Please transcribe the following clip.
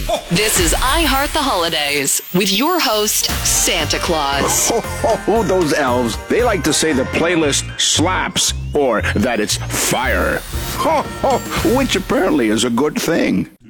This is I Heart the Holidays with your host, Santa Claus. Those elves, they like to say the playlist slaps or that it's fire. Which apparently is a good thing.